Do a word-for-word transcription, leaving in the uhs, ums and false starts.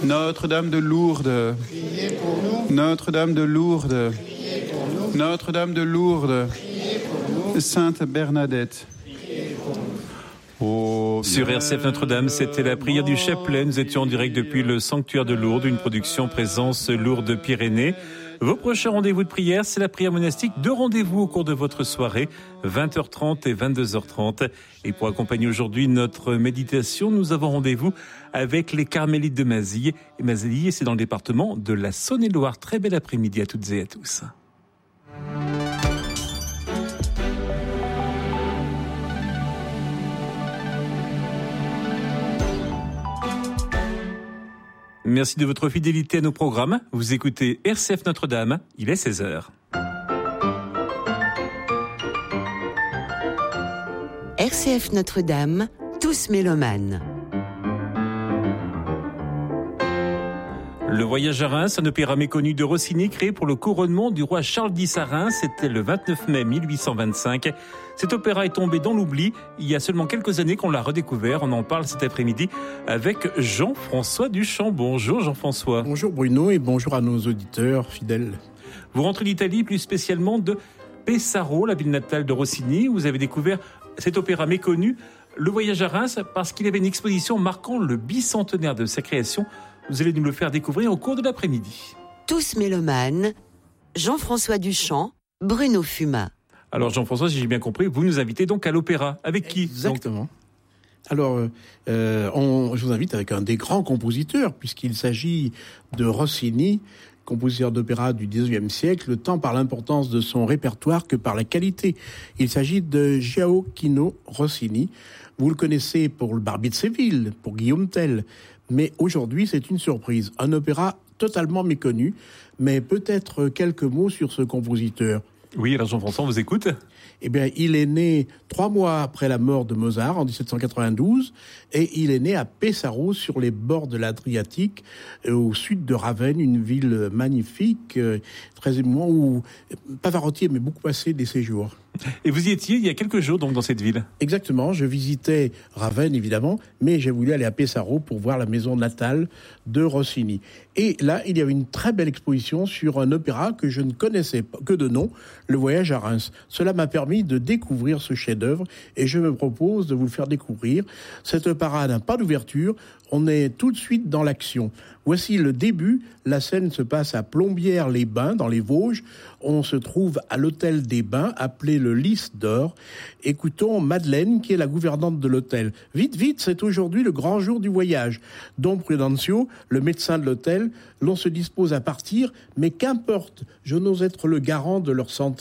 Notre-Dame de Lourdes, Priez pour nous. Notre-Dame de Lourdes, Priez pour nous. Notre-Dame de Lourdes, Priez pour nous. Sainte Bernadette. Priez pour nous. Oh, Sur R C F Notre-Dame, c'était la prière du chapelet. Nous étions en direct depuis le sanctuaire de Lourdes, une production présence Lourdes-Pyrénées. Vos prochains rendez-vous de prière, c'est la prière monastique. Deux rendez-vous au cours de votre soirée, vingt heures trente et vingt-deux heures trente. Et pour accompagner aujourd'hui notre méditation, nous avons rendez-vous avec les Carmélites de Mazille. Et Mazille, c'est dans le département de la Saône-et-Loire. Très bel après-midi à toutes et à tous. Merci de votre fidélité à nos programmes. Vous écoutez R C F Notre-Dame, il est seize heures. R C F Notre-Dame, tous mélomanes. Le voyage à Reims, un opéra méconnu de Rossini créé pour le couronnement du roi Charles dix à Reims. C'était le vingt-neuf mai mille huit cent vingt-cinq. Cet opéra est tombé dans l'oubli. Il y a seulement quelques années qu'on l'a redécouvert. On en parle cet après-midi avec Jean-François Duchamp. Bonjour Jean-François. Bonjour Bruno et bonjour à nos auditeurs fidèles. Vous rentrez d'Italie, plus spécialement de Pesaro, la ville natale de Rossini. Vous avez découvert cet opéra méconnu, le voyage à Reims, parce qu'il y avait une exposition marquant le bicentenaire de sa création. Vous allez nous le faire découvrir au cours de l'après-midi. Tous mélomanes, Jean-François Duchamp, Bruno Fumat. Alors Jean-François, si j'ai bien compris, vous nous invitez donc à l'opéra. Avec qui ? Exactement. Donc Alors, euh, on, je vous invite avec un des grands compositeurs, puisqu'il s'agit de Rossini, compositeur d'opéra du dix-neuvième siècle, tant par l'importance de son répertoire que par la qualité. Il s'agit de Gioacchino Rossini. Vous le connaissez pour le Barbier de Séville, pour Guillaume Tell. Mais aujourd'hui, c'est une surprise. Un opéra totalement méconnu, mais peut-être quelques mots sur ce compositeur. Oui, alors Jean-François, on vous écoute. Eh bien, il est né trois mois après la mort de Mozart, en dix-sept cent quatre-vingt-douze, et il est né à Pesaro, sur les bords de l'Adriatique, au sud de Ravenne, une ville magnifique, très émouvante, où Pavarotti aimait beaucoup passer des séjours. Et vous y étiez il y a quelques jours, donc, dans cette ville ? Exactement, je visitais Ravenne, évidemment, mais j'ai voulu aller à Pesaro pour voir la maison natale de Rossini. Et là, il y avait une très belle exposition sur un opéra que je ne connaissais pas, que de nom, Le Voyage à Reims. Cela m'a permis de découvrir ce chef-d'œuvre et je me propose de vous le faire découvrir. Cet opéra n'a pas d'ouverture, on est tout de suite dans l'action. Voici le début, la scène se passe à Plombières-les-Bains, dans les Vosges. On se trouve à l'hôtel des Bains, appelé le Lys d'Or. Écoutons Madeleine, qui est la gouvernante de l'hôtel. « Vite, vite, c'est aujourd'hui le grand jour du voyage. Dom Prudencio, le médecin de l'hôtel, l'on se dispose à partir, mais qu'importe, je n'ose être le garant de leur santé. »